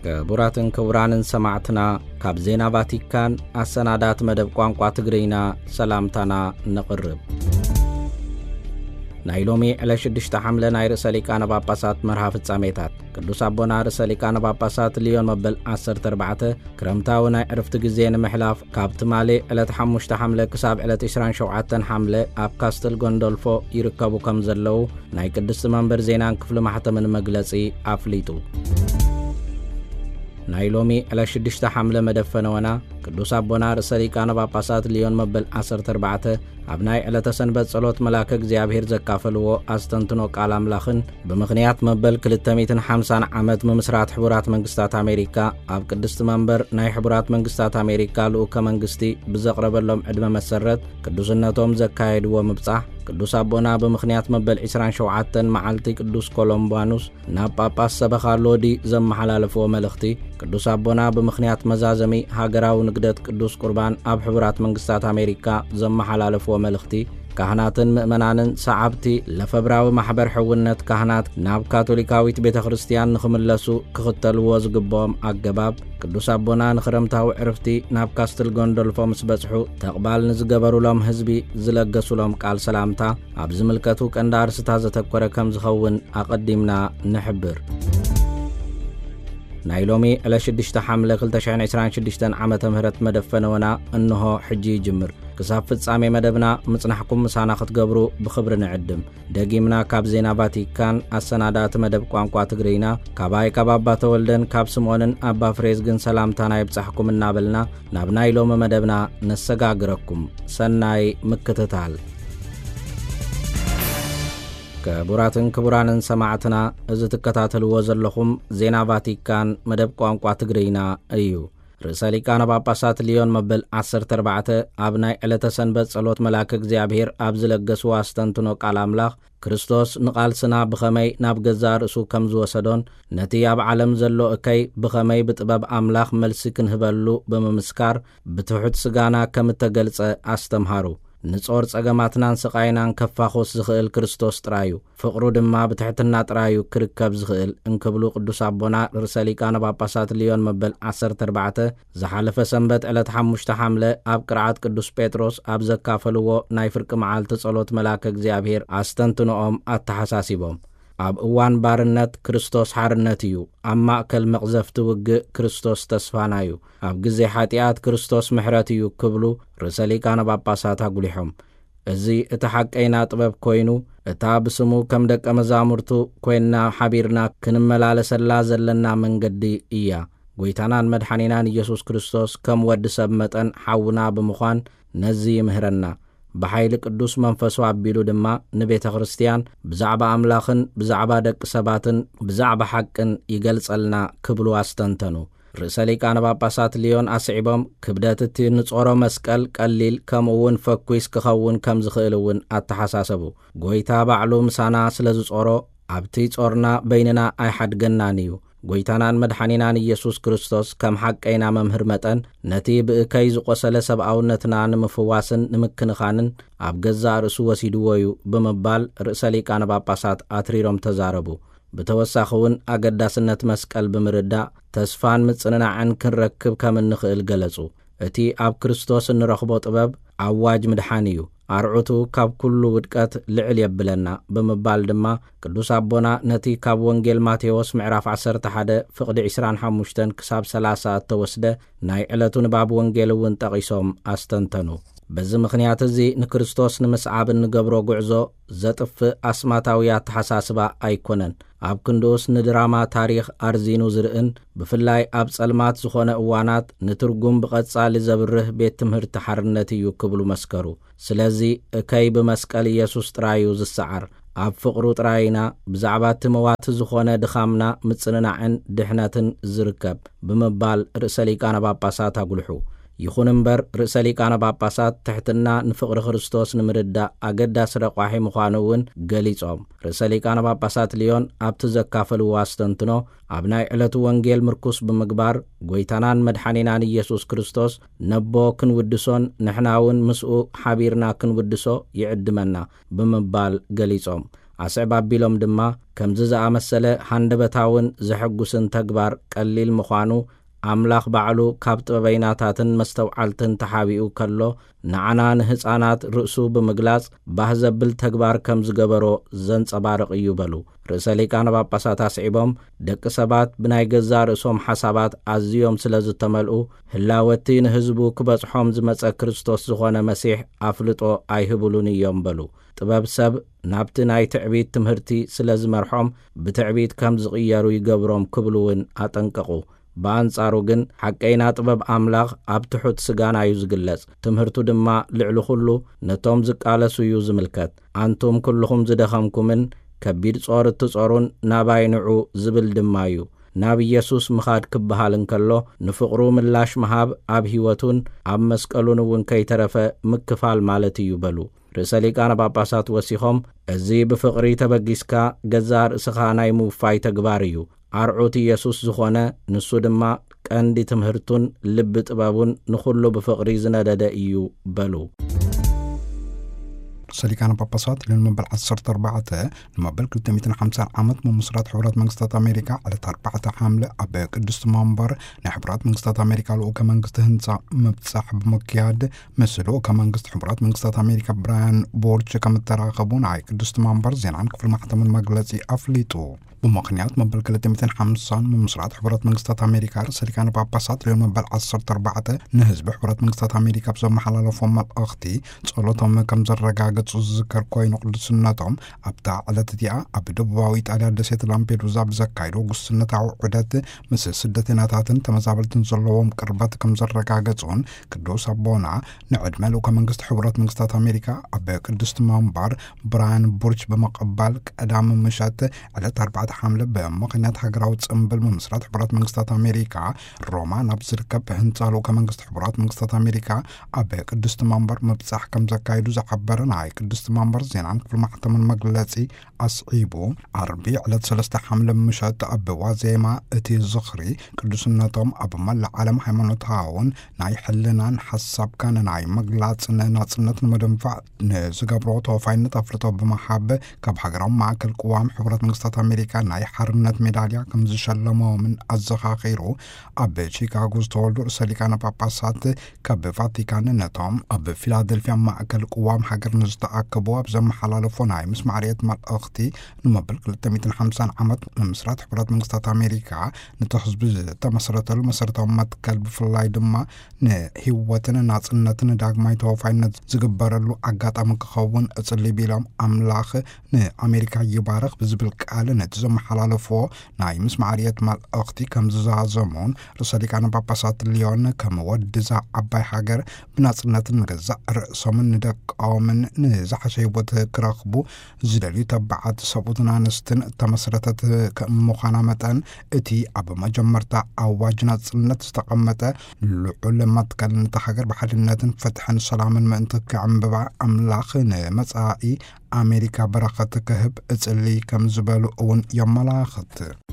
كبراتن كورانن سمعتنا كاب زينا فاتيكان السنادات مدب قوانقوا تقرينا سلامتنا نقرب نايلومي على شدشت حملة ناي رساليكان باباسات مرحف الساميتات قدوس أبونا رساليكان باباسات ليون مبل 14 كرمتاو ناي عرفت جزين محلاف كابت مالي على تحمشت حملة كساب على تشران شوعاتن حملة أب كاستل غوندولفو يركبو كمزلو ناي قدست منبر زينان كفل محتى من مجلسي أفليتو نايلومي على شدشت حملة مدفنونا قدوس أبونا رساليكان باباسات ليون مبل 14 أبناء على تسنبت صلوت ملاك እግዚአብሔር ዘካፈልዎ አስተንትኖ ቃል አምላኽን በመኽንያት መበል 250 ዓመት መምስራት ሕቡራት መንግስታት አሜሪካ ኣብ ቅድስት መንበር ናይ ሕቡራት መንግስታት አሜሪካ ልኡከ መንግስቲ ብዘቕረበሎም ዕድመ መሰረት ቅዱስነቶም ዘካየድዎ ምብጻሕ ቅዱስ አቦና በመኽንያት መበል 27 መዓልቲ ቅዱስ ኮሎምባኖስ ናብ ጳጳስ ሰበኻሎዲ ዘመሓላለፍዎ መልእኽቲ ቅዱስ አቦና በመኽንያት መዛዘሚ ሃገራዊ ንግደት ቅዱስ ቁርባን ኣብ ሕቡራት መንግስታት አሜሪካ ዘመሓላለፍዎ መልእኽቲ ካህናትን ምእመናንን ሰዓብቲ ለፈብራዊ ማሕበር ሕውነት ካህናት ናብ ካቶሊካዊት ቤተ ክርስቲያን ንኽምለሱ ክኽተልዎ ዝግብኦም ኣገባብ ቅዱስ አቦና ንኽረምታዊ ዕርፍቲ ናብ ካስትል ጎንዶልፎ ምስ በጽሑ ተቕባል ንዝገበሩሎም ህዝቢ ዝለገሱሎም ቃል ሰላምታ ኣብ ዝምልከቱ ቀንዲ ኣርስታ ዘተኮረ ከም ዝኸውን ኣቐዲምና ንሕብር ናይሎሚ ዕለ 6 ሓምለ 2026 ዓመተ ምህረት መደፈነወና እንሆ ሕጂ ይጅምር ክሳብ ፍጻሜ መደብና ምጽናሕኩም ምሳና ክትገብሩ ብኽብሪ ንዕድም ደጊምና ካብ ዜና ቫቲካን ኣሰናዳት መደብ ቋንቋ ትግሪና ካባይ ካባባ ተወልደን ካብ ስምዖንን ኣባ ፍሬዝ ግን ሰላምታና ይብጻሕኩም እናበልና ናብ ናይሎሚ መደብና ነሰጋግረኩም ሰናይ ምክትታል كبراتن كبرانن سماعتنا إذا تكتاتلوا زلخم زينا فاتيكان مدب قوانقوا تقرينا أيو رساليكان باباسات ليون مبل 14 أبناء على تسنبت صلوت ملاك እግዚአብሔር أبزلقسوا أستنتنو قال أملاخ ክርስቶስ ንቃልስና ብኸመይ ናብ ገዛ ርእሱ ከም ዝወሰዶን ነቲ ኣብ ዓለም ዘሎ እከይ ብኸመይ ብጥበብ ኣምላኽ መልሲ ክንህበሉ ብምምስካር ብትሑት ስጋና ከም ተገልጸ ኣስተምሃሩ ንጾር ጸገማትናን ስቃይናን ከፋኾስ ዝኽእል ክርስቶስ ጥራዩ ፍቅሩ ድማ ብትሕትና ጥራዩ ክርከብ ዝኽእል እንክብሉ ቅዱስ አቦና ርሰሊቃነ ጳጳሳት ሊዮን መበል 14 ዝሓለፈ ሰንበት ዕለት 5 ሓምለ ኣብ ቅርዓት ቅዱስ ጴጥሮስ ኣብ ዘካፈልዎ ናይ ፍርቂ መዓልቲ ጸሎት መላከ እግዚአብሔር ኣስተንትኖኦም ኣተሓሳሲቦም ኣብ እዋን ባርነት ክርስቶስ ሓርነት እዩ ኣብ ማእከል መቕዘፍቲ ውግእ ክርስቶስ ተስፋናዩ ኣብ ግዜ ሓጢኣት ክርስቶስ ምሕረት እዩ ክብሉ ርሰሊቃነ ጳጳሳት ኣጉሊሖም እዚ እቲ ሓቀይና ጥበብ ኮይኑ እታ ብስሙ ከም ደቀ መዛሙርቱ ኮይና ሓቢርና ክንመላለሰላ ዘለና መንገዲ እያ ጎይታናን መድሓኒናን ኢየሱስ ክርስቶስ ከም ወዲ ሰብ መጠን ሓውና ብምዃን ነዚ ይምህረና بحيل قدوس منفسو عبيلو دما نبيت خريستيان بزعب أملاخن بزعب دك سباتن بزعب حقن يقلصلنا كبلو استنتنو رساليك أنا باباسات ليون أسعبهم كبدات نصورو مسكال قليل كمون فكويس كخون كم زخيلون التحساسبو قويتا بعلوم سانا سلزورو عبتي صورنا بيننا أي حد جنانيو ጎይታናን መድሓኒናን ኢየሱስ ክርስቶስ ከም ሓቀይና መምህር መጠን ነቲ ብእከይ ዝቆሰለ ሰብኣውነትና ንምፍዋስን ንምክንኻንን ኣብ ገዛ ርእሱ ወሲድዎ እዩ ብምባል ርእሰ ሊቃነ ጳጳሳት ኣትሪሮም ተዛረቡ ብተወሳኺውን ኣገዳስነት መስቀል ብምርዳእ ተስፋን ምጽንናዕን ክንረክብ ከም እንኽእል ገለጹ እቲ ኣብ ክርስቶስ እንረኽቦ ጥበብ ኣዋጅ ምድሓን እዩ ኣርዑቱ ካብ ኩሉ ውድቀት ልዕል የብለና ብምባል ድማ ቅዱስ አቦና ነቲ ካብ ወንጌል ማቴዎስ ምዕራፍ 11 ፍቕዲ 25 ክሳብ 30 ተወስደ ናይ ዕለቱ ንባብ ወንጌል እውን ጠቒሶም ኣስተንተኑ በዚ ምኽንያት እዚ ንክርስቶስ ንምስዓብ እንገብሮ ጉዕዞ ዘጥፍእ ኣስማታዊ ኣተሓሳስባ ኣይኮነን ኣብ ክንዶስ ንድራማ ታሪኽ ኣርዚኑ ዝርእን ብፍላይ ኣብ ጸልማት ዝኾነ እዋናት ንትርጉም ብቐጻሊ ዘብርህ ቤት ትምህርቲ ሓርነት እዩ ክብሉ መስከሩ ስለዚ እከይ ብመስቀል ኢየሱስ ጥራዩ ዝሰዓር ኣብ ፍቅሩ ጥራይና ብዛዕባ ትመዋት ዝኾነ ድኻምና ምጽንናዕን ድሕነትን ዝርከብ ብምባል ርእሰ ሊቃነ ጳጳሳት ኣጉልሑ ይኹን እምበር ርእሰ ሊቃነ ጳጳሳት ትሕትና ንፍቅሪ ክርስቶስ ንምርዳእ ኣገዳሲ ረቋሒ ምዃኑ እውን ገሊጾም ርእሰ ሊቃነ ጳጳሳት ሊዮን ኣብቲ ዘካፈልዎ ኣስተንትኖ ኣብ ናይ ዕለቱ ወንጌል ምርኩስ ብምግባር ጎይታናን መድሓኒናን ኢየሱስ ክርስቶስ ነቦ ክንውድሶን ንሕና እውን ምስኡ ሓቢርና ክንውድሶ ይዕድመና ብምባል ገሊጾም ኣስዕብ ኣቢሎም ድማ ከምዚ ዝኣመሰለ ሃንደበታውን ዘሐጉስን ተግባር ቀሊል ምዃኑ ኣምላኽ ባዕሉ ካብ ጥበበይናታትን መስተውዓልትን ተሓቢኡ ከሎ ንዓና ንህፃናት ርእሱ ብምግላጽ ባህ ዘብል ተግባር ከም ዝገበሮ ዘንጸባርቕ እዩ በሉ። ርእሰ ሊቃነ ጳጳሳት ኣስዒቦም ደቂ ሰባት ብናይ ገዛ ርእሶም ሓሳባት ኣዝዮም ስለ ዝተመልኡ ህላወቲ ንህዝቡ ክበጽሖም ዝመጸ ክርስቶስ ዝኾነ መሲሕ ኣፍልጦ ኣይህብሉን እዮም በሉ። ጥበብ ሰብ ናብቲ ናይ ትዕቢት ትምህርቲ ስለ ዝመርሖም ብትዕቢት ከም ዝቕየሩ ይገብሮም ክብሉውን ኣጠንቀቑ። በኣንጻሩ ግን ሓቀይና ጥበብ ኣምላኽ ኣብ ትሑት ስጋና እዩ ዝግለጽ። ትምህርቱ ድማ ልዕሊ ኩሉ ነቶም ዝቃለሱ እዩ ዝምልከት። ኣንቱም ኩልኹም ዝደኸምኩምን ከቢድ ጾር እትጾሩን ናባይ ንዑ ዝብል ድማ እዩ። ናብ ኢየሱስ ምኻድ ክበሃል እንከሎ ንፍቕሩ ምላሽ መሃብ ኣብ ሕይወቱን ኣብ መስቀሉን እውን ከይተረፈ ምክፋል ማለት እዩ በሉ። ርእሰ ሊቃነ ጳጳሳት ወሲኾም እዚ ብፍቕሪ ተበጊስካ ገዛ ርእስኻ ናይ ምውፋይ ተግባር እዩ። ኣርዑት ኢየሱስ ዝኾነ ንሱ ድማ ቀንዲ ትምህርቱን ልቢ ጥበቡን ንኹሉ ብፍቕሪ ዝነደደ እዩ በሉ። ሰሊቃነ ጳጳሳት ለመበል 14 ንመበል 250 ዓመት መመስረት ሕብረት መንግስታት ኣሜሪካ ዕለት 4 ሐምለ ኣብ ቅድስት መንበር ናይ ሕብረት መንግስታት ኣሜሪካ ልኡከ መንግስቲ ህንፃ ምብጻሕ ብምክያድ መስሉ ከመንግስት ሕብረት መንግስታት ኣሜሪካ ብራያን ቦርች ከምተራኸቡ ናይ ቅድስት መንበር ዜናን ክፍል ማሕተምን መግለጺ ኣፍሊጡ። بمقنيات مبل 250 ممسرات حبرات منقسطات أمريكا رسالكان باباسات ليوم مبل 14 نهزب حبرات منقسطات أمريكا بزو محلال فهم الأختي صولتهم كم زرقاقة تذكر كوين وقل سنتهم أبتاع على تديا أبدو بواويت على دسيت الأمبيروزا بزكايرو قصنة عقودات مثل سدتيناتاتن تمزابلتن زلوهم كربات كم زرقاقة تون كدو سابونا نعد مالو كمنقسط حبرات منقسطات أمريكا أبا كردست منبر براين بورج بمقبال كأدام مشات على 4 حملة بمقنيات حقراوت صنبل ممسرات حبرات منقسطات أمريكا روما نبزركب هنصالو كمنقسط حبرات منقسطات أمريكا أبا قدست منبر مبصح كم زكايدو زحبرن هاي قدست منبر زينان في المحتم المجلسي أصعيبو عربي على 3 حملة مشات أبا وزيما اتي الزخري قدسناتهم أبا مال عالم حيمانوت هاون ناي حلنا نحسب كان ناي مجلات ناصنات المدنفع نزقبروت وفاين تفرطو بمحابة كب حقرام معك القوام حبرات منقسطات أمريكا ناي حرنت ميداليا كم زشلمو من الزخاخيرو أب شيكاغو ستولدو رساليكان باباسات كب فاتيكان نتوم أب فيلادلفيا معك القوام حقر نزتأكبو بزم حلالفون هاي مسمعرية مال أختي نمبل 350 عمد ممسرات حبرات منقسطات أمريكا نتحزب تمسرت المسرت أمت كلب فلاي دما نهيوتنا ناصنتنا داق ماي توفاين زقبرلو أقات أمك خوون أصلي بيلام أملاخ أمريكا يبارخ بزبل كالن نتزم حلالفو ناي مسمعرية مال أختي كم زازمون رساليكان باباسات اليون كم ودزا عباي حاجر بناصنت نجزا رأسهم ندق آمن نزح شيبوت كراخبو زدلي تبعات صبوتنا نستن تمسرتت مخانمة اتي أب مجمرتا أواجنا صنت استقمتا لعلمات كان تحاجر بحالناتن فتحن سلاما ما انتك عم ببع أملاخ مسائي أمريكا برقة كهب اتسلي كم زبالو اون يملاخت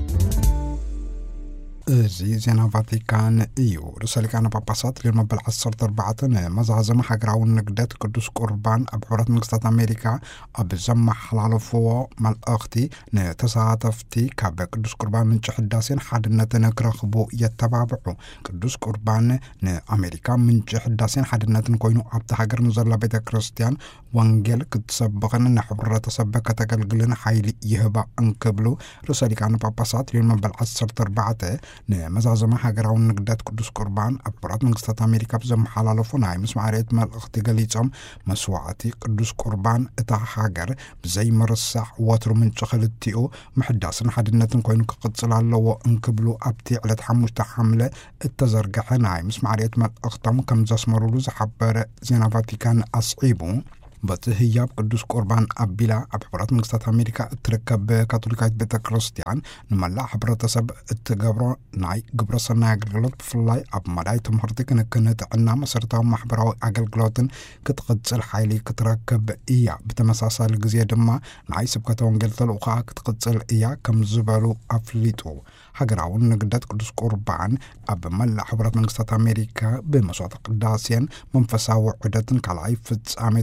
زي زينا فاتيكان ايو رسالكان باباسات لما بالعصر 4 مزعزم حقراون نقدات قدوس قربان ابحورات منقسطات أمريكا ابزم حلالفو مال اختي نتساعدفتي كاب قدوس قربان من جحداسين حدنتنا كرخبو يتبابعو قدوس قربان أمريكا من جحداسين حدنتنا كوينو عبد حقر نزل بيت كريستيان وانجيل كتسبقنا نحبر تسبق تقلقلنا حيلي يهبا انكبلو رسالكان باباسات لما بالعصر 4 نمزعزم حقراون نقدات قدوس قربان أبرات منقسطات أمريكا بزم حلالفو ناي مسمعريت مال اختي قليتهم مسوعتي قدوس قربان اتا حاقر بزي مرسح واترو من شخلتيو محداسن حدنتن كوينو كقدسل اللو انكبلو أبتي على تحمش تحملة التزرقح ناي مسمعريت مال اختهم كم زاسمرولو زحبار زينا فاتيكان أصعيبو بتهياب قدوس قربان أبيلا أبحرات منقسطات أمريكا تركب كاثوليكايت بيت كريستيان نملا حبرات سب التجبر ناي جبر صناع جلوت فلاي أب ملاي تمهرتك نكنت عنا مسرتها محبرة عجل جلوتن كتقدس الحيلي كتركب إياه بتمساسا الجزية دما ناي سبكتون جلت الوقاع كتقدس الإياه كم زبالو أفليتو حجراون نقدات قدوس قربان أب ملا حبرات منقسطات أمريكا بمسوات قداسيان منفسا وعدتن كلاي فتس عميتاتن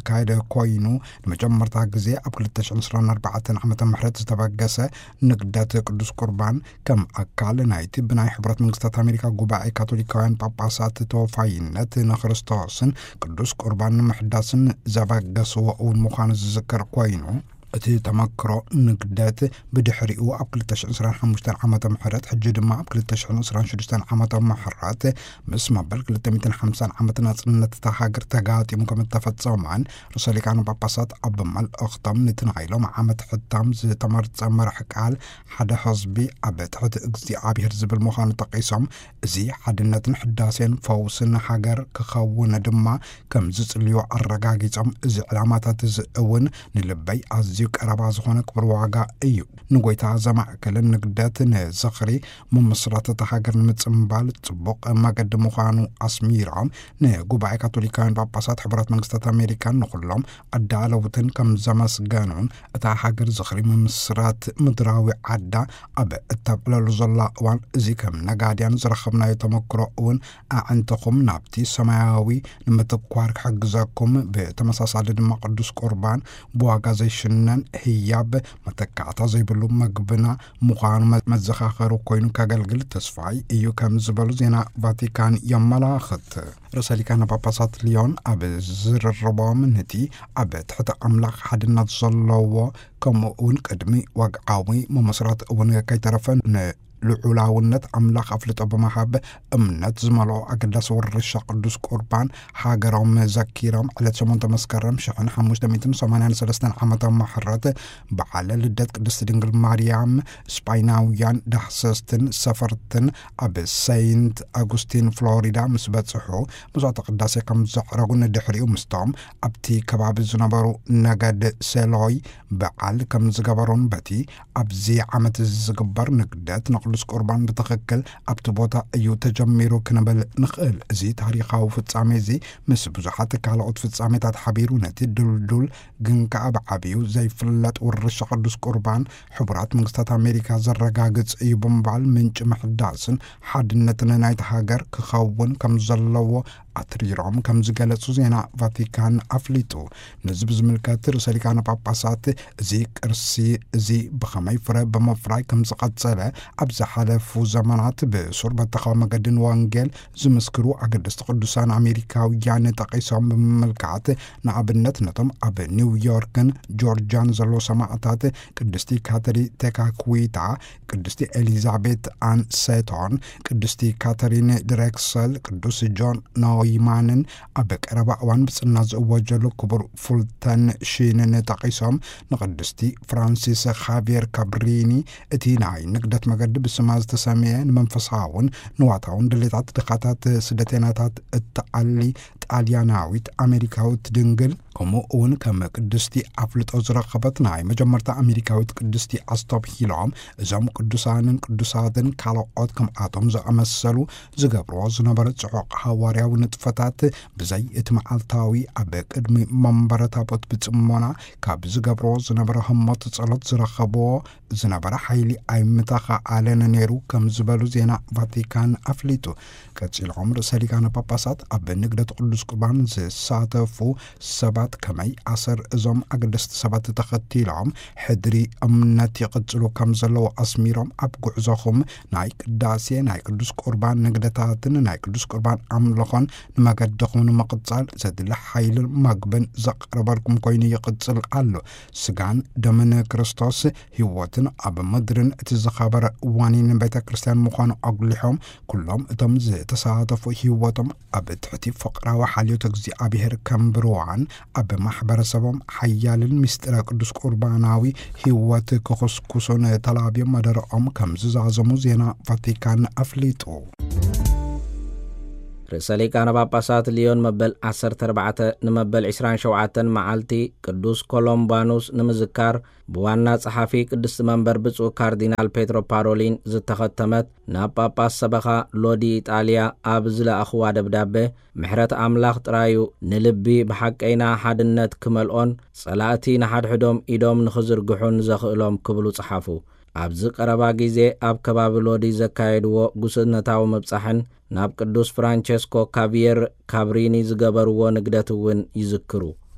ዝካየደ ኮይኑ ንመጀመርታ ግዜ ኣብ 2024 ዓመተ ምህረት ዝተበገሰ ንግደት ቅዱስ ቁርባን ከም ኣካል ናይቲ ብናይ ሕብረት መንግስታት ኣሜሪካ ጉባኤ ካቶሊካውያን ጳጳሳት ተወፋይነት ንክርስቶስን ቅዱስ ቁርባን ንምሕዳስን ዘበገስዎ እውን ምዃኑ ዝዝከር ኮይኑ እቲ ተመክሮ ንግደት ብድሕሪኡ ኣብ 2025 ዓመተ ምህረት ሕጂ ድማ ኣብ 2026 ዓመተ ምህረት ምስ መበል 250 ዓመት ናጽነት ሃገር ተጋጢሙ ከም ተፈጸመን ርእሰ ሊቃነ ጳጳሳት ኣብ መልእኽቶም ንትናይሎም ዓመት ሕታም ዝተመርጸ መርሕ ቃል ሓደ ህዝቢ ኣብ ትሕቲ እግዚኣብሔር ዝብል ምዃኑ ጠቂሶም እዚ ሓድነትን ሕዳሴን ፈውስን ሃገር ክኸውን ድማ ከም ዝጽልዮ ኣረጋጊጾም እዚ ዕላማታት እዚ እውን ንልበይ ኣዝዩ ቀረባ ዝኾነ ክብር ዋጋ እዩ ንጎይታ ዘማእከለ ንግደት ንዘኽሪ መመስረተ ሃገር ንምጽምባል ጽቡቕ መገዲ ምዃኑ ኣስሚሮም ንጉባኤ ካቶሊካውያን ጳጳሳት ሕብረት መንግስታት ኣሜሪካን ንኹሎም ኣዳለውትን ከም ዘመስገኑን እታ ሃገር ዘኽሪ መመስረት ምድራዊ ዓዳ ኣብ እተብዕለሉ ዘላ እዋን እዚ ከም ነጋድያን ዝረኸብናዮ ተመክሮ እውን ኣዕንተኹም ናብቲ ሰማያዊ ንምትኳር ክሕግዘኩም ብተመሳሳሊ ድማ ቅዱስ ቁርባን ብዋጋ ዘይሽነን ህያብ መተካዕታ ዘይብሉ መግብና ምዃኑ መዘኻኸሩ ኮይኑ ከገልግል ተስፋይ እዩ ከም ዝበሉ ዜና ቫቲካን የመላኽት ርእሰ ሊቃነ ጳጳሳት ሊዮን ኣብ ዝርርቦም ነቲ ኣብ ትሕቲ ኣምላኽ ሓድነት ዘለዎ ከምኡ እውን ቅድሚ ወግዓዊ መመስረት እውን ከይተረፈን ልዑላውነት ኣምላኽ ኣፍልጦ ብምሃብ እምነት ዝመልኦ ኣገዳሲ ወርሻ ቅዱስ ቁርባን ሃገሮም ዘኪሮም ዕለት 8 መስከረም 1583 ዓመተ ምህረት በዓለ ልደት ቅድስት ድንግል ማርያም ስፓይናውያን ዳህሰስትን ሰፈርትን ኣብ ሴንት ኣጉስቲን ፍሎሪዳ ምስ በጽሑ መስዋዕተ ቅዳሴ ከም ዘዕረጉ ንድሕሪኡ ምስቶም ኣብቲ ከባቢ ዝነበሩ ነገድ ሴሎይ በዓል ከም ዝገበሩን በቲ ኣብዚ ዓመት ዝግበር ንግደት ቅዱስ ቁርባን ብትኽክል ኣብቲ ቦታ እዩ ተጀሚሩ ክንብል ንኽእል እዚ ታሪኻዊ ፍጻሜ እዚ ምስ ብዙሓት ካልኦት ፍጻሜታት ሓቢሩ ነቲ ድልዱል ግን ከዓ ብዓብዩ ዘይፍለጥ ውርሻ ቅዱስ ቁርባን ሕቡራት መንግስታት ኣሜሪካ ዘረጋግጽ እዩ ብምባል ምንጭ ምሕዳስን ሓድነትን ናይቲ ሃገር ክኸውን ከም ዘለዎ ኣትሪሮም ከም ዝገለጹ ዜና ቫቲካን ኣፍሊጡ ነዚ ብዝምልከት ርእሰ ሊቃነ ጳጳሳት እዚ ቅርሲ እዚ ብኸመይ ፍረ ብምፍራይ ከም ዝቐጸለ ኣብ ዝሓለፉ ዘመናት ብሱር በተኻዊ መገድን ወንጌል ዝምስክሩ ኣገደስቲ ቅዱሳን ኣሜሪካውያን ጠቂሶም ብምምልካት ንኣብነት ነቶም ኣብ ኒውዮርክን ጆርጂያን ዘሎ ሰማዕታት ቅድስቲ ካተሪ ቴካኩዊታ ቅድስቲ ኤሊዛቤት ኣን ሴቶን ቅድስቲ ካተሪን ድሬክሰል ቅዱስ ጆን ናይማንን ኣብ ቀረባ እዋን ብጽና ዝእወጀሉ ክቡር ፉልተን ሺንን ጠቂሶም ንቅድስቲ ፍራንሲስ ሓቪየር ካብሪኒ እቲ ናይ ንግደት መገዲ ብስማ ዝተሰመየ ንመንፈሳውን ንዋታውን ድሌታት ድኻታት ስደተኛታት እተዓሊ ጣልያናዊት ኣሜሪካዊት ድንግል ከምኡ እውን ከም ቅድስቲ ኣፍልጦ ዝረኸበት ናይ መጀመርታ ኣሜሪካዊት ቅድስቲ ኣስተብሂሎም እዞም ቅዱሳንን ቅዱሳትን ካልኦት ከም ኣቶም ዝኣመሰሉ ዝገብርዎ ዝነበረ ጽዑቕ ሃዋርያዊ ንጥፈታት ብዘይ እቲ መዓልታዊ ኣብ ቅድሚ መንበረ ታቦት ብጽሞና ካብ ዝገብርዎ ዝነበረ ህሞት ጸሎት ዝረኸብዎ ዝነበረ ሓይሊ ኣይምተኻኣለን ነይሩ ከም ዝበሉ ዜና ቫቲካን ኣፍሊጡ ቀፂሎም ርእሰ ሊቃነ ጳጳሳት ኣብ ንግደት ቅዱስ ቁርባን ዝሳተፉ ሰባት ከመይ ኣሰር እዞም ኣገደስቲ ሰባት ተኸቲሎም ሕድሪ እምነት ይቕጽሉ ከም ዘለዎ ኣስሚሮም ኣብ ጉዕዞኹም ናይ ቅዳሴ ናይ ቅዱስ ቁርባን ንግደታትን ናይ ቅዱስ ቁርባን ኣምልኾን ንመገድኹም ንምቕጻል ዘድሊ ሓይልን መግብን ዘቕርበልኩም ኮይኑ ይቕጽል ኣሎ ስጋን ደምን ክርስቶስ ህይወትን ኣብ ምድርን እቲ ዝኸበረ እዋኒን ቤተ ክርስቲያን ምዃኑ ኣጉሊሖም ኩሎም እቶም ዝተሳተፉ ህይወቶም ኣብ ትሕቲ ፍቕራዊ ሓልዮት እግዚኣብሔር ከምብርዋን ኣብ ማሕበረሰቦም ሓያልን ምስጢረ ቅዱስ ቁርባናዊ ህይወት ክኹስኩሱን ተላብዮም መደረኦም ከም ዝዛዘሙ ዜና ቫቲካን ኣፍሊጡ ርእሰ ሊቃነ ጳጳሳት ሊዮን መበል 14 ንመበል 27 መዓልቲ ቅዱስ ኮሎምባኖስ ንምዝካር ብዋና ጸሓፊ ቅድስቲ መንበር ብፁዕ ካርዲናል ፔትሮ ፓሮሊን ዝተኸተመት ናብ ጳጳስ ሰበኻ ሎዲ ኢጣልያ ኣብ ዝለኣኽዋ ደብዳቤ ምሕረት ኣምላኽ ጥራዩ ንልቢ ብሓቀይና ሓድነት ክመልኦን ጸላእቲ ንሓድሕዶም ኢዶም ንኽዝርግሑን ዘኽእሎም ክብሉ ጸሓፉ ኣብዚ ቀረባ ጊዜ ኣብ ከባቢ ሎዲ ዘካየድዎ ጉስነታዊ መብጻሕን ናብ ቅዱስ ፍራንቸስኮ ካቪየር ካብሪኒ ዝገበርዎ ንግደት እውን ይዝክሩ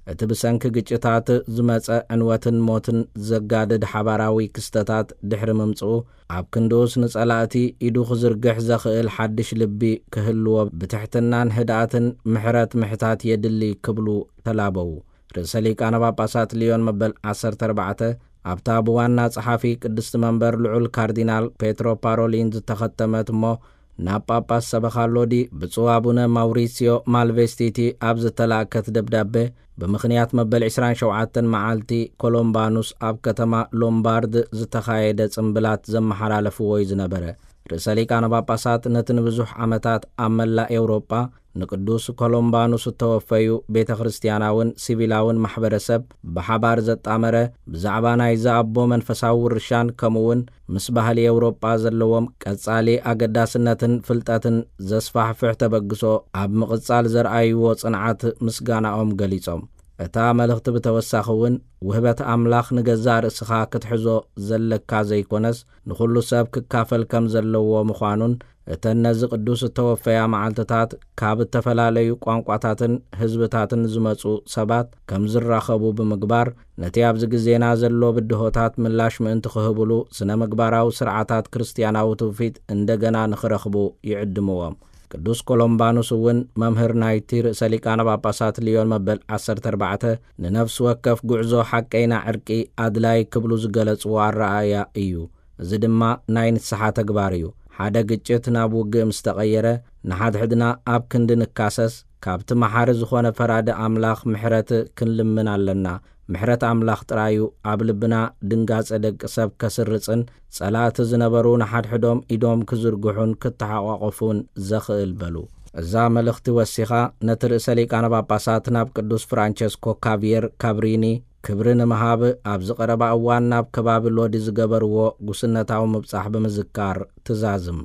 እቲ ብሰንኪ ግጭታት ዝመጸ ዕንወትን ሞትን ዘጋድድ ሓባራዊ ክስተታት ድሕሪ ምምጽኡ ኣብ ክንዶስ ንጸላእቲ ኢዱ ክዝርግሕ ዘኽእል ሓድሽ ልቢ ክህልዎ ብትሕትናን ህድኣትን ምሕረት ምሕታት የድሊ ክብሉ ተላበው። ርእሰ ሊቃነ ጳጳሳት ሊዮን መበል 14 ኣብታ ብዋና ጸሓፊ ቅድስቲ መንበር ልዑል ካርዲናል ፔትሮ ፓሮሊን ዝተኸተመት እሞ ናብ ጳጳስ ሰበኻሎዲ ብፁዕ አቡነ ማውሪሲዮ ማልቬስቲቲ ኣብ ዝተላከት ደብዳቤ ብምኽንያት መበል 27 መዓልቲ ኮሎምባኑስ ኣብ ከተማ ሎምባርድ ዝተኻየደ ጽምብላት ዘመሓላለፍዎ እዩ ዝነበረ። ርእሰ ሊቃነ ጳጳሳት ነቲ ንብዙሕ ዓመታት ኣብ መላእ ኤውሮጳ ንቅዱስ ኮሎምባኑስ እተወፈዩ ቤተ ክርስቲያናውን ሲቪላውን ማሕበረሰብ ብሓባር ዘጣመረ ብዛዕባ ናይ ዝኣቦ መንፈሳዊ ውርሻን ከምኡውን ምስ ባህሊ ኤውሮጳ ዘለዎም ቀጻሊ ኣገዳስነትን ፍልጠትን ዘስፋሕፍሕ ተበግሶ ኣብ ምቕጻል ዘርኣይዎ ጽንዓት ምስጋናኦም ገሊጾም። እታ መልእኽቲ ብተወሳኺ እውን ውህበት ኣምላኽ ንገዛእ ርእስኻ ክትሕዞ ዘለካ ዘይኮነስ ንኹሉ ሰብ ክካፈል ከም ዘለዎ ምዃኑን እተን ነዚ ቅዱስ እተወፈያ መዓልትታት ካብ ዝተፈላለዩ ቋንቋታትን ህዝብታትን ዝመጹ ሰባት ከም ዝራኸቡ ብምግባር ነቲ ኣብዚ ግዜና ዘሎ ብድሆታት ምላሽ ምእንቲ ክህብሉ ስነ ምግባራዊ ስርዓታት ክርስቲያናዊ ትውፊት እንደገና ንኽረኽቡ ይዕድምዎም። ቅዱስ ኮሎምባኑስ እውን መምህር ናይቲ ርእሰ ሊቃነ ጳጳሳት ሊዮን መበል 14 ንነፍሲ ወከፍ ጉዕዞ ሓቀይና ዕርቂ ኣድላይ ክብሉ ዝገለጽዎ ኣረኣያ እዩ። እዚ ድማ ናይ ንስሓ ተግባር እዩ። ሓደ ግጭት ናብ ውግእ ምስ ተቐየረ ንሓድሕድና ኣብ ክንዲ ንካሰስ ካብቲ መሓሪ ዝኾነ ፈራዲ ኣምላኽ ምሕረት ክንልምን ኣለና። ምሕረት ኣምላኽ ጥራዩ ኣብ ልብና ድንጋጸ ደቂ ሰብ ከስርጽን ጸላእቲ ዝነበሩ ንሓድሕዶም ኢዶም ክዝርግሑን ክተሓቋቑፉን ዘኽእል በሉ። እዛ መልእኽቲ ወሲኻ ነቲ ርእሰ ሊቃነ ጳጳሳት ናብ ቅዱስ ፍራንቸስኮ ካቪየር ካብሪኒ ክብሪ ንምሃብ ኣብ ዝቐረባ እዋን ናብ ከባቢ ሎዲ ዝገበርዎ ጉስነታዊ ምብጻሕ ብምዝካር ትዛዝም።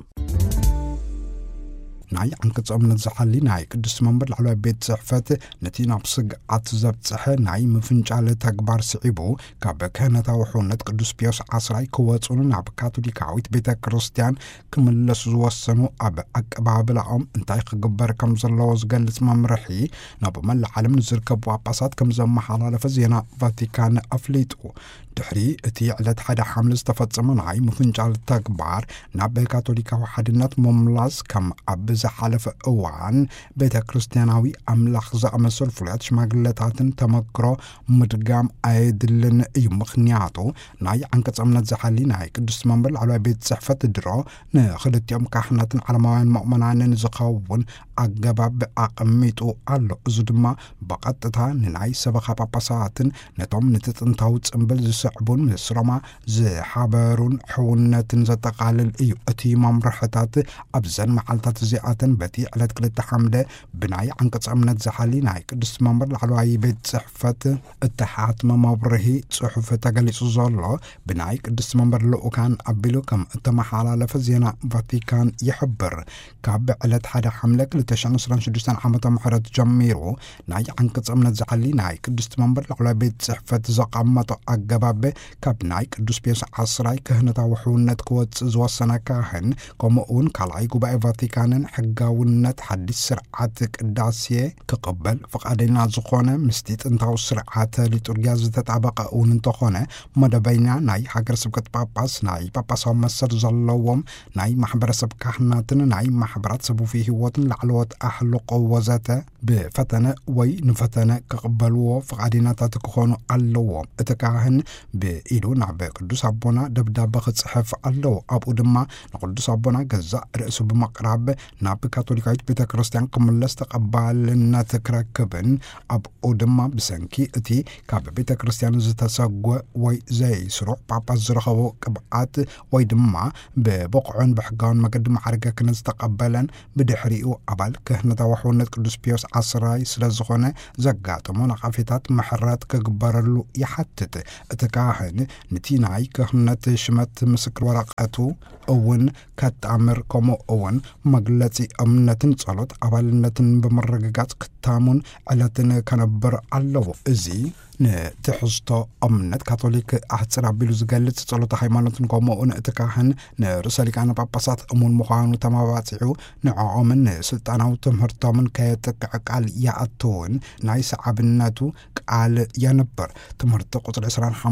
ናይ አንቀጽ እምነት ዝሓሊ ናይ ቅዱስ መንበር ላዕለዋይ ቤት ጽሕፈት ነቲ ናብ ስግዓት ዘብጽሐ ናይ ምፍንጫለ ተግባር ስዒቡ ካብ ክህነታዊ ሕውነት ቅዱስ ፒዮስ 10 ክወጹን ናብ ካቶሊካዊት ቤተ ክርስቲያን ክምለሱ ዝወሰኑ ኣብ ኣቀባብላኦም እንታይ ክግበር ከም ዘለዎ ዝገልጽ መምርሒ ናብ መላእ ዓለም ንዝርከቡ ጳጳሳት ከም ዘመሓላለፈ ዜና ቫቲካን ኣፍሊጡ። ድሕሪ እቲ ዕለት 1 ሐምሌ ዝተፈጸመ ናይ ምፍንጫለ ተግባር ናብ ካቶሊካዊ ሓድነት ምምላስ ከም ኣብ ዝሓለፈ እዋን ቤተ ክርስቲያናዊ ኣምላኽ ዝኣመሰሉ ፍሉያት ሽማግለታትን ተመክሮ ምድጋም ኣየድልን እዩ። ምኽንያቱ ናይ አንቀጽ እምነት ዝሓሊ ናይ ቅዱስ መንበር ላዕለዋይ ቤት ጽሕፈት ድሮ ንኽልቲኦም ካህናትን ዓለማውያን ምእመናንን ዝኸውን ኣገባብ ኣቐሚጡ ኣሎ። እዚ ድማ ብቐጥታ ንናይ ሰበኻ ጳጳሳትን ነቶም ነቲ ጥንታዊ ጽምብል ዝስዕቡን ምስ ሮማ ዝሓበሩን ሕውነትን ዘጠቓልል እዩ። እቲ መምርሕታት ኣብዘን መዓልታት እዚኣተን በቲ ዕለት 2 ሐምለ ብናይ አንቀጽ እምነት ዝሓሊ ናይ ቅዱስ መንበር ላዕለዋይ ቤት ጽሕፈት እተሓትመ መብርሂ ጽሑፍ ተገሊጹ ዘሎ ብናይ ቅዱስ መንበር ልኡካን ኣቢሉ ከም እተመሓላለፈ ዜና ቫቲካን ይሕብር። ካብ ዕለት 1 ሐምለ 2026 ዓመተ ምህረት ጀሚሩ ናይ አንቀጽ እምነት ዝሓሊ ናይ ቅዱስ መንበር ላዕለዋይ ቤት ጽሕፈት ዘቐመጦ ኣገባብ ካብ ናይ ቅዱስ ፒዮስ 10 ክህነታዊ ሕውነት ክወጽእ ዝወሰነ ካህን ከምኡውን ካልኣይ ጉባኤ ቫቲካንን ሕጋውነት ሓዲስ ስርዓት ቅዳሴ ክቕበል ፈቃደኛ ዝኾነ ምስቲ ጥንታዊ ስርዓተ ሊጡርግያ ዝተጣበቐ እውን እንተኾነ መደበኛ ናይ ሃገረ ስብከት ጳጳስ ናይ ጳጳሳዊ መሰል ዘለዎም ናይ ማሕበረሰብ ካህናትን ናይ ማሕበራት ሰቡፊ ህይወትን ላዕለዎት ኣሕልቆ ወዘተ ብፈተነ ወይ ንፈተነ ክቕበልዎ ፈቃደኛታት ክኾኑ ኣለዎም። እቲ ካህን ብኢዱ ናብ ቅዱስ ኣቦና ደብዳቤ ክጽሕፍ ኣለዎ። ኣብኡ ድማ ንቅዱስ ኣቦና ገዛእ ርእሱ ብምቕራብ ናብ ካቶሊካዊት ቤተ ክርስቲያን ክምለስ ተቐባልነት ክረክብን ኣብኡ ድማ ብሰንኪ እቲ ካብ ቤተ ክርስቲያን ዝተሰጎ ወይ ዘይስሩዕ ጳጳስ ዝረኸቦ ቅብዓት ወይ ድማ ብበቑዑን ብሕጋውን መገዲ ማዕርገ ክህነት ዝተቐበለን ብድሕሪኡ ኣባል ክህነታዊ ሕውነት ቅዱስ ፒዮስ 10 ስለ ዝኾነ ዘጋጥሞ ነቐፌታት ምሕረት ክግበረሉ ይሓትት። እቲ ካህን ነቲ ናይ ክህነት ሽመት ምስክር ወረቐቱ እውን ከጣምር ከምኡ እውን መግለጺ እምነትን ጸሎት ኣባልነትን ብምርግጋጽ ክታሙን ዕለትን ከነብር ኣለዎ። እዚ نتحزتو أمنت كاثوليك أحتسر عبيلو زغالت صلوة هيمانوتن كومو نتكاهن نرسالك أنا باباسات أمون مخانو تماباتعو نعومن سلطاناو تمهرتومن كيتكعقال يأتون نايس عبناتو قال ينبر تمهرت قطر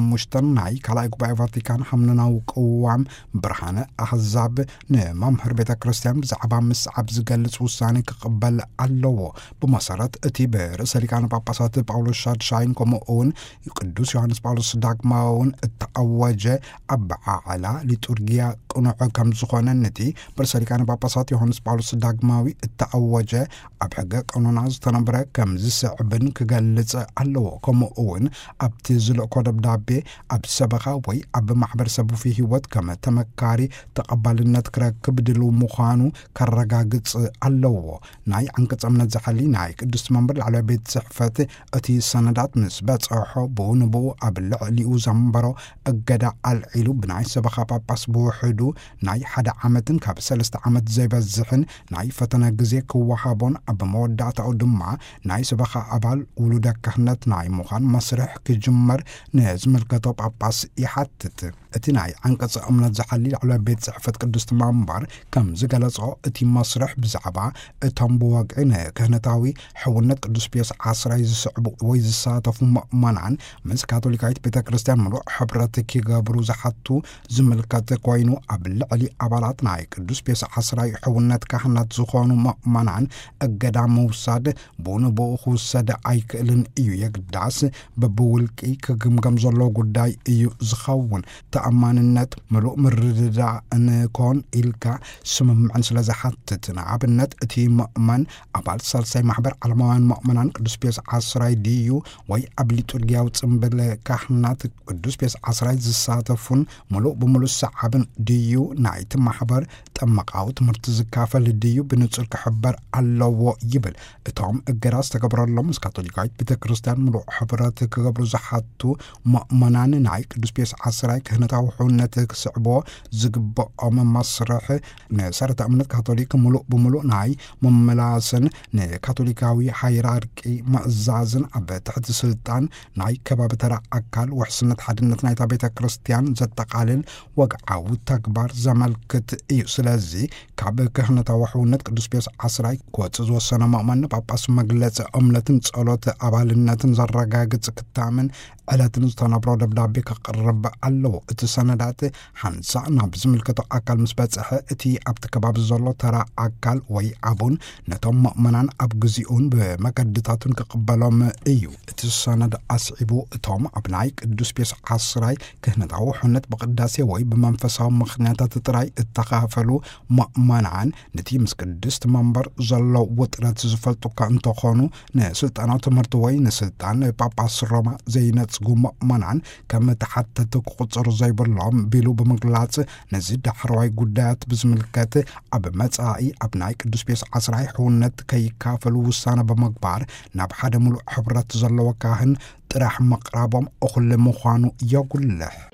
25 ناي كالاي قباي فاتيكان حمنناو قوام برهانة أحزاب نممهر بيتا كريستيان بزعبا مسعب زغالت وساني كقبل اللو بمسارات اتي برسالك أنا باباسات باولوس شادشاين كومو اون يقدوس يوحنس باولوس داغماون التأوجة أبعا على لتورجيا قنوع كم زخوانا نتي برسالك أنا باباسات يوحنس باولوس داغماوي التأوجة أبعا قنوناز تنبرا كم زسعبن كغالتس اللو كومو اون أبتزلو كودب دابي أب سبخا وي أب محبر سبو فيه ود كما تمكاري تقبل النتكرا كبدلو مخانو كالرقاقتس اللو ناي عنكت أمنت زحالي ناي قدس منبر على بيت صحفات اتي سندات نسبات صحو بونبو أبلع ليو زنبرو أقدا العلو بناي سبخا باباس بوحدو ناي حدا عمتن كاب سلست عمت زي بزحن ناي فتنا قزيك وحابون أب مودات أو دمع ناي سبخا أبال ولودا كهنت ناي مخان مسرح كجمر نازم الكتوب باباس يحتت اتي ناي عنكت أمنت زحالي على بيت صحفات قدس منبر كم زقلصو اتي مسرح بزعبا اتم بواقعنا كهنتاوي حولنت قدس بيس عصراي زسعبو ويزساتفو مأمنان منس كاثوليكايت بيتا كريستيان ملو حبرتك يقابرو زحطو زملكات كوينو أبلع لي أبالات ناي قدس بيس عصراي حولنت كهنت زخونو مأمنان أقدا موساد بونو بوخو ساد أيكالن إيو يقداس ببولكي كغمغم زلو قداي إيو زخون تأماننت ملو مرددا أنكون إلكا سمم عن سلازحاتتنا عبنت اتي مأمن أبال سالساي محبر علمان مأمنان قدس بيس عصراي ديو وي أبلي ترجعو تنبل كهنات قدس بيس عصراي زساتفون ملو بملو السحابن ديو نايت محبر تمقاو تمرتزكافة لديو بنتصل كحبر اللو يبل اتهم الجراس تقبر الله مس كاثوليكايت بيتا كريستيان ملو حبرات كقبر زحاتو مأمنان ناي قدس بيس عصراي كهنتاو حونتك سعبو زقب أم مسرح نسارة أمنت كاثوليك ملو بملو ناي مملاسن كاثوليكاوي حيراركي مأزازن أبا تحت سلطان ناي كباب ترى أكال وحسنت حدنت نايتا بيتا كريستيان زتقالل وقعو تكبر زملكت إيو سلازي كعب كهنة وحونت قدس بيس عصراي كواتز وصنا مأمن باباس مجلس أملتن صلوت أبالنتن زرقاقت كتامن علاتن زتنبرو دبدابي كقرب اللو اتساندات حنسا نابزملكتو أكال مسباتسح اتي أبت كباب الزلو ترى أكال وي عبون نتم مأمنان أبجزيون بمقدتاتن كقبلهم إيو اتساند أسعبو توم أبناي قدس بيس عصراي كهنة وحنت بقداسي وي بمنفسهم مخناتات تراي اتخافلو مأمنان نتي مسكدس منبر زلو وطرات زفلتو كأنتو خانو نسلطانو تمرتوي نسلطان باباس روما زينت سقو مأمنان كما تحتى تقصر زي برلام بيلو بمقلات نزيد حرواي قدات بزملكات أب متساعي أبناي قدس بيس عصراي حونت كي كافلو وسانا بمقبار ناب حدا ملو حبرات زلو وكاهن تراح مقرابهم أخل مخانو يقول له